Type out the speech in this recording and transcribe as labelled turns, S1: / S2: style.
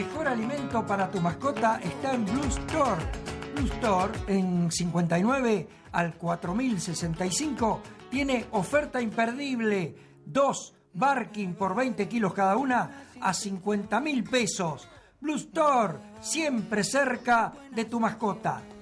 S1: Mejor alimento para tu mascota está en Blue Store. Blue Store, en 59 al 4065, tiene oferta imperdible. 2 Barking por 20 kilos cada una a 50.000 pesos. Blue Store, siempre cerca de tu mascota.